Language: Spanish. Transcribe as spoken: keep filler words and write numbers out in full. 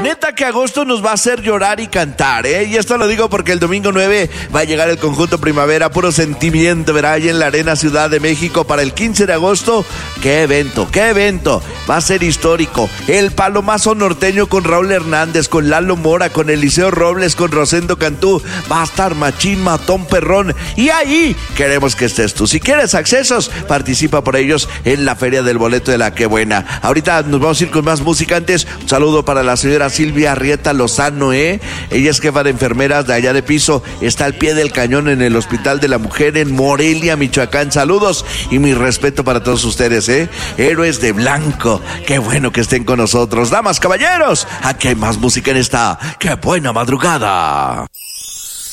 neta que agosto nos va a hacer llorar y cantar, ¿eh? Y esto lo digo porque el domingo nueve va a llegar el conjunto Primavera, puro sentimiento, verá, ahí en la Arena Ciudad de México para el quince de agosto. ¡Qué evento, qué evento! Va a ser histórico. El Palomazo Norteño con Raúl Hernández, con Lalo Mora, con Eliseo Robles, con Rosendo Cantú. Va a estar machín, matón, perrón. Y ahí queremos que estés tú. Si quieres accesos, participa por ellos en la Feria del Boleto de la Qué Buena. Ahorita nos vamos a ir con más música. Antes, un saludo para la señora Silvia Arrieta Lozano, ¿eh? Ella es jefa de enfermeras de allá de Piso. Está al pie del cañón en el Hospital de la Mujer en Morelia, Michoacán. Saludos y mi respeto para todos ustedes, ¿eh? Héroes de blanco. Qué bueno que estén con nosotros. Damas, caballeros, aquí hay más música en esta Qué Buena Madrugada.